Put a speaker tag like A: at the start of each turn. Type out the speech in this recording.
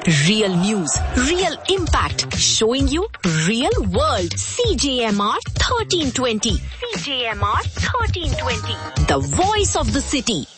A: Real news, real impact, showing you real world. CJMR 1320. CJMR 1320. The voice of the city.